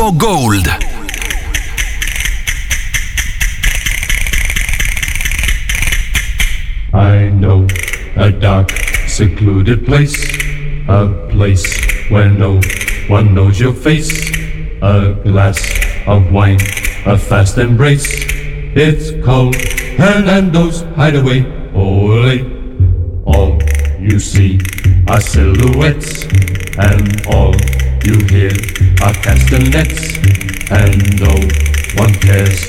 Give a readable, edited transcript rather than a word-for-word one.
Timo Gold. I know a dark, secluded place, a place where no one knows your face, a glass of wine, a fast embrace. It's called Hernando's Hideaway. Ole, all you see are silhouettes, and all you hear are castanets, and no one cares